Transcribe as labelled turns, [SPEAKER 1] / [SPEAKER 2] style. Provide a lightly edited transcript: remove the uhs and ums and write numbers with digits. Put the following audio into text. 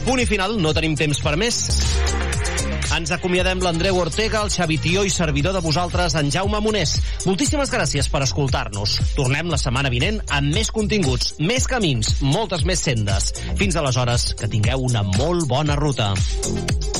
[SPEAKER 1] Punt i final, no tenim temps per més. Ens acomiadem l'Andreu Ortega, el Xavi Tió i servidor de vosaltres, en Jaume Monés. Moltíssimes gràcies per escoltar-nos. Tornem la setmana vinent amb més continguts, més camins, moltes més sendes. Fins aleshores, que tingueu una molt bona ruta.